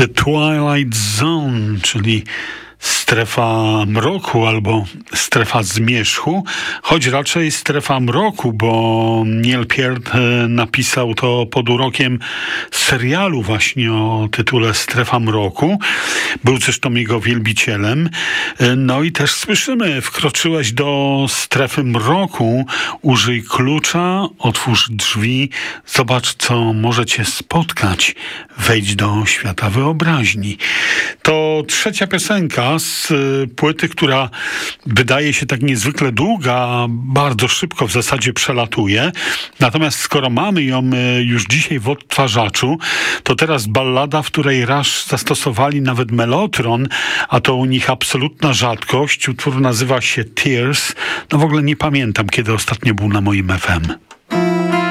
The Twilight Zone, czyli strefa mroku albo strefa zmierzchu, choć raczej strefa mroku, bo Neil Peart napisał to pod urokiem serialu właśnie o tytule Strefa mroku. Był zresztą jego wielbicielem. No i też słyszymy, wkroczyłeś do strefy mroku, użyj klucza, otwórz drzwi, zobacz, co może cię spotkać, wejdź do świata wyobraźni. To trzecia piosenka z płyty, która wydaje się tak niezwykle długa, bardzo szybko w zasadzie przelatuje. Natomiast skoro mamy ją już dzisiaj w odtwarzaczu, to teraz ballada, w której Rush zastosowali nawet melotron, a to u nich absolutna rzadkość. Utwór nazywa się Tears. No w ogóle nie pamiętam, kiedy ostatnio był na moim FM.